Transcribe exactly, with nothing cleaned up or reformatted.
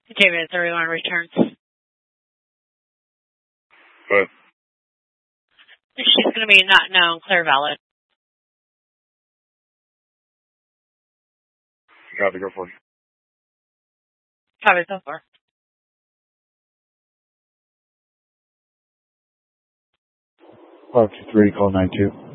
David thirty-one returns. What? She's going to be not known, clear valid. Got to go for it. Copy so far. five two three, call nine two.